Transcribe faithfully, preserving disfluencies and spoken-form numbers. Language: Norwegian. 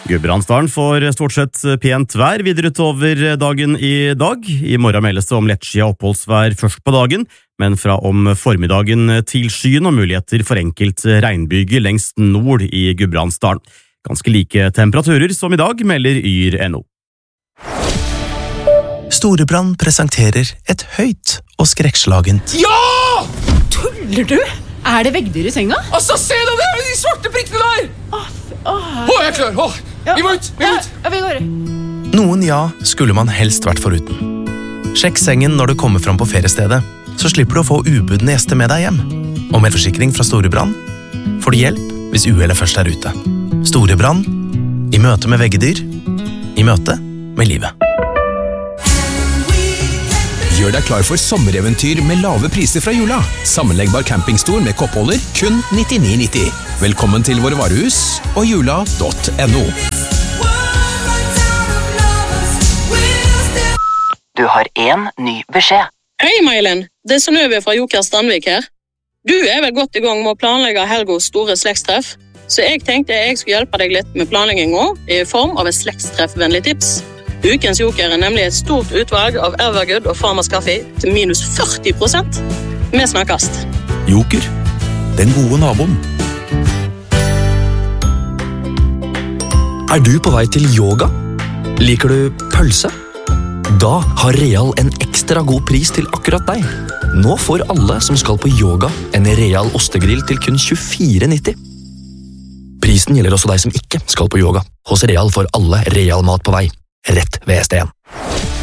Gudbrandsdalen får stort sett pent vær videre utover dagen i dag. I morgen meldes det om lettskia oppholdsvær først på dagen, men fra om formiddagen til skyen og muligheter for enkelt regnbyger lengst nord i Gudbrandsdalen. Ganske like temperaturer som i dag, melder yr punktum no. Storebrand presenterer et høyt og skrekkslagent. Ja! Tuller du? Er det veggdyr i senga? Altså, se deg det, de svarte prikkene der! Åh, åh. Åh, jeg er klar, åh. Ja. Vi må ut, vi må ut. Ja, vi går. Noen ja skulle man helst vært foruten. Sjekk sengen når du kommer fram på feriestedet, så slipper du å få ubudne gjester med deg hjem. Og med forsikring fra Storebrand får du hjelp hvis uhellet først er ute. Storebrand, i møte med veggedyr, i møte med livet. Gjør deg klar for sommereventyr med lave priser fra Jula. Sammenleggbar campingstol med koppholder, kun nittini nitti. Velkommen til våre varehus og jula punktum no. Du har en ny beskjed. Hei, Mailen. Det er Synnøve fra Joker Strandvik her. Du er vel godt i gang med å planlegge Helgos store slektstreff, så jeg tenkte jeg skulle hjelpe deg litt med planleggingen i form av et slektstreffvennlig tips. Ukens Joker er nemlig et stort utvalg av Evergood og Farmers Kaffe til minus førti prosent. Vi snakkes. Joker, den gode naboen. Er du på vei til yoga? Liker du pølse? Da har Real en ekstra god pris til akkurat deg. Nå får alle som skal på yoga en Real ostegrill til kun tjuefire nitti. Prisen gjelder også deg som ikke skal på yoga. Hos Real får alle Real mat på vei, rett ved S D en.